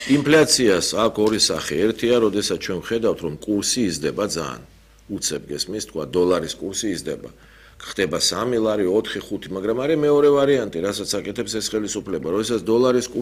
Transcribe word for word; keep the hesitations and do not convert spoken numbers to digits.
ინფლაციას აქვს ორი სახე. ერთია, როდესაც ჩვენ ვხედავთ, რომ კურსი იზრდება ძალიან. უცებ გესმის, თქვა დოლარის კურსი იზრდება. ხდება სამი ლარი, ოთხი, ხუთი, მაგრამ არის მეორე ვარიანტი, რასაც აკეთებს ეს ხელისუფლება, როდესაც დოლარის